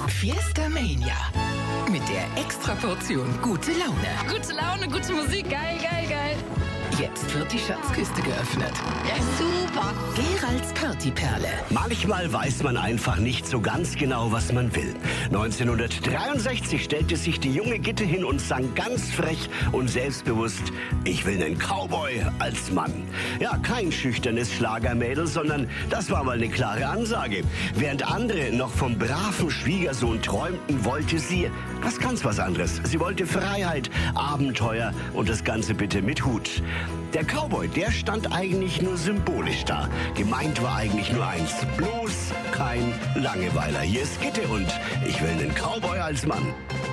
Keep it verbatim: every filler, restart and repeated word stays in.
Fiesta Mania. Mit der Extraportion gute Laune. Gute Laune, gute Musik, geil, geil, geil. Jetzt wird die Schatzkiste geöffnet. Ja, super. Geralds Partyperle. Manchmal weiß man einfach nicht so ganz genau, was man will. neunzehnhundertdreiundsechzig stellte sich die junge Gitte hin und sang ganz frech und selbstbewusst: Ich will einen Cowboy als Mann. Ja, kein schüchternes Schlagermädel, sondern das war mal eine klare Ansage. Während andere noch vom braven Schwiegersohn träumten, wollte sie was ganz was anderes. Sie wollte Freiheit, Abenteuer und das Ganze bitte mit Hut. Der Cowboy, der stand eigentlich nur symbolisch da. Gemeint war eigentlich nur eins: bloß kein Langeweiler. Hier ist Gitte und ich will einen Cowboy als Mann.